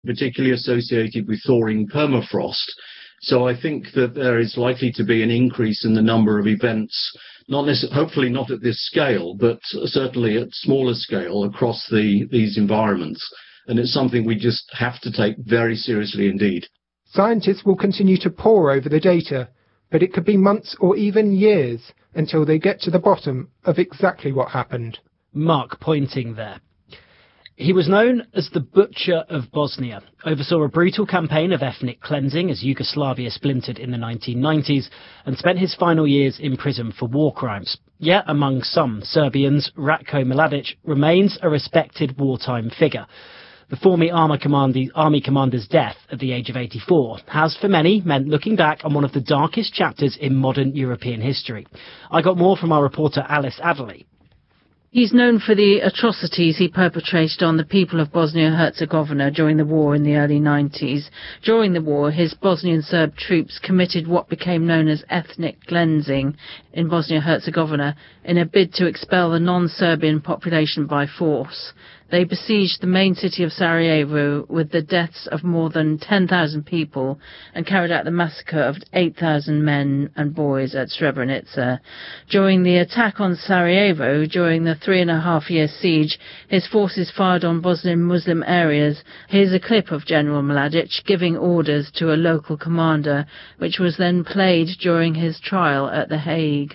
particularly associated with thawing permafrost. So I think that there is likely to be an increase in the number of events, hopefully not at this scale, but certainly at smaller scale across these environments. And it's something we just have to take very seriously indeed. Scientists will continue to pore over the data, but it could be months or even years until they get to the bottom of exactly what happened. Mark pointing there. He was known as the Butcher of Bosnia, oversaw a brutal campaign of ethnic cleansing as Yugoslavia splintered in the 1990s, and spent his final years in prison for war crimes. Yet, among some Serbians, Ratko Mladic remains a respected wartime figure. The former army commander's death at the age of 84 has, for many, meant looking back on one of the darkest chapters in modern European history. I got more from our reporter Alice Adderley. He's known for the atrocities he perpetrated on the people of Bosnia-Herzegovina during the war in the early 90s. During the war, his Bosnian Serb troops committed what became known as ethnic cleansing in Bosnia-Herzegovina in a bid to expel the non-Serbian population by force. They besieged the main city of Sarajevo with the deaths of more than 10,000 people and carried out the massacre of 8,000 men and boys at Srebrenica. During the attack on Sarajevo, during the 3.5-year siege, his forces fired on Bosnian Muslim areas. Here's a clip of General Mladic giving orders to a local commander, which was then played during his trial at The Hague.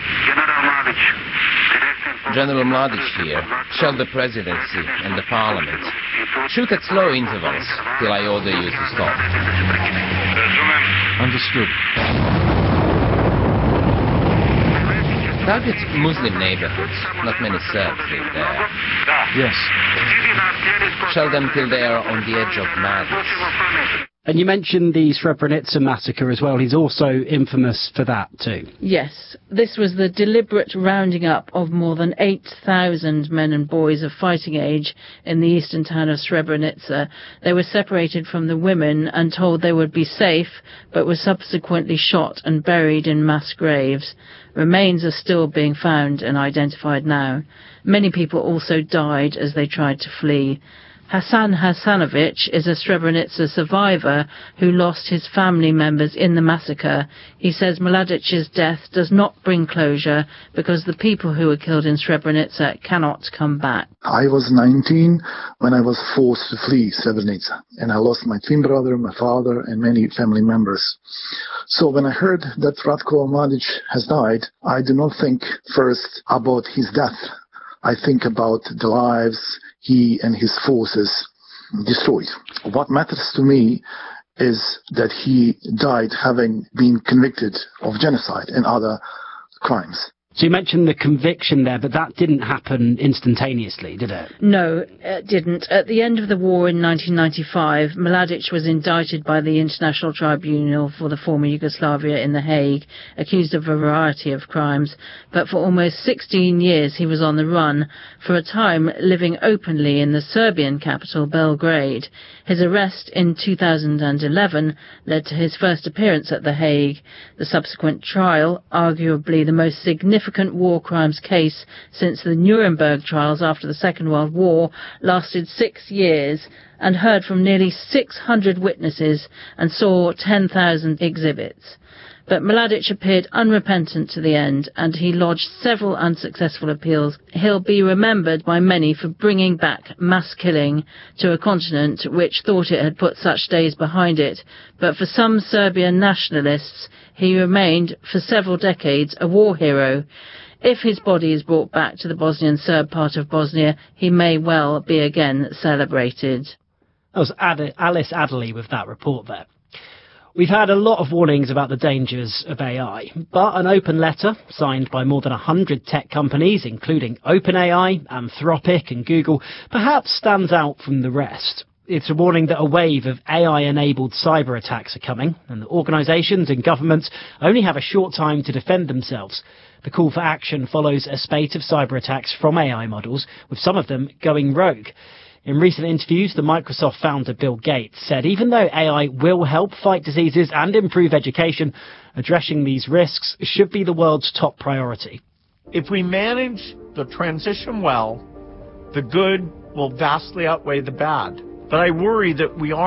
General Mladic here shall the presidency and the parliament. Shoot at slow intervals till I order you to stop. Understood. Target Muslim neighborhoods. Not many Serbs live there. Yes. Shell them till they are on the edge of madness. And you mentioned the Srebrenica massacre as well. He's also infamous for that too. Yes, this was the deliberate rounding up of more than 8,000 men and boys of fighting age in the eastern town of Srebrenica. They were separated from the women and told they would be safe, but were subsequently shot and buried in mass graves. Remains are still being found and identified now. Many people also died as they tried to flee. Hasan Hasanovic is a Srebrenica survivor who lost his family members in the massacre. He says Mladic's death does not bring closure because the people who were killed in Srebrenica cannot come back. I was 19 when I was forced to flee Srebrenica, and I lost my twin brother, my father, and many family members. So when I heard that Ratko Mladic has died, I do not think first about his death. I think about the lives he and his forces destroyed. What matters to me is that he died having been convicted of genocide and other crimes. So you mentioned the conviction there, but that didn't happen instantaneously, did it? No, it didn't. At the end of the war in 1995, Mladic was indicted by the International Tribunal for the former Yugoslavia in The Hague, accused of a variety of crimes. But for almost 16 years he was on the run, for a time living openly in the Serbian capital, Belgrade. His arrest in 2011 led to his first appearance at The Hague. The subsequent trial, arguably the most significant war crimes case since the Nuremberg trials after the Second World War, lasted 6 years and heard from nearly 600 witnesses and saw 10,000 exhibits. But Mladic appeared unrepentant to the end, and he lodged several unsuccessful appeals. He'll be remembered by many for bringing back mass killing to a continent which thought it had put such days behind it. But for some Serbian nationalists, he remained for several decades a war hero. If his body is brought back to the Bosnian Serb part of Bosnia, he may well be again celebrated. That was Alice Adderley with that report there. We've had a lot of warnings about the dangers of AI, but an open letter signed by more than 100 tech companies, including OpenAI, Anthropic and Google, perhaps stands out from the rest. It's a warning that a wave of AI-enabled cyber attacks are coming, and that organisations and governments only have a short time to defend themselves. The call for action follows a spate of cyber attacks from AI models, with some of them going rogue. In recent interviews, the Microsoft founder Bill Gates said even though AI will help fight diseases and improve education, addressing these risks should be the world's top priority. If we manage the transition well, the good will vastly outweigh the bad. But I worry that we are